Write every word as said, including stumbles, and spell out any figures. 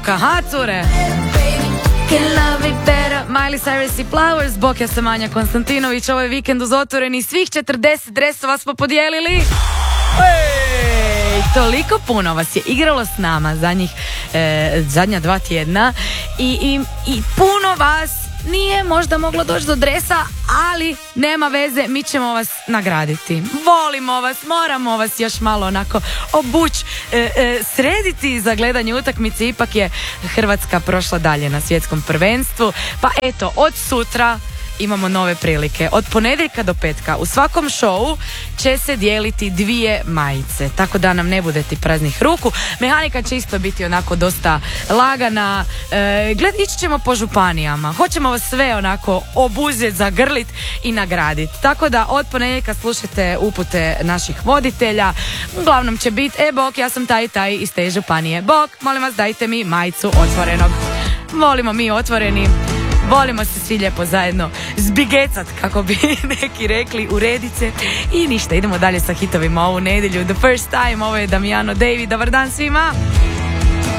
poruka. Ha, cure! Can love it better. Miley Cyrus i Flowers. Bok, ja sam Anja Konstantinović. Ovo je vikend uz Otvoreni. Svih četrdeset dresova smo podijelili. Ej, toliko puno vas je igralo s nama zadnjih, e, zadnja dva tjedna i, i, i puno vas nije možda moglo doći do dresa, ali nema veze, mi ćemo vas nagraditi. Volimo vas, moramo vas još malo onako obući, e, e, srediti za gledanje utakmice. Ipak je Hrvatska prošla dalje na svjetskom prvenstvu. Pa eto, od sutra imamo nove prilike. Od ponedjeljka do petka u svakom šovu će se dijeliti dvije majice, tako da nam ne budete praznih ruku. Mehanika će isto biti onako dosta lagana. E, gled, ići ćemo po županijama. Hoćemo vas sve onako obuzeti, zagrlit i nagraditi. Tako da od ponedjeljka slušajte upute naših voditelja. Uglavnom će biti, e bok, ja sam taj i taj iz te županije. Bok, molim vas, dajte mi majicu Otvorenog. Volimo mi Otvoreni. Volimo se svi lijepo zajedno zbigecat, kako bi neki rekli, uredit se. I ništa, idemo dalje sa hitovima ovu nedjelju. The First Time, ovo je Damiano David. Dobar dan svima.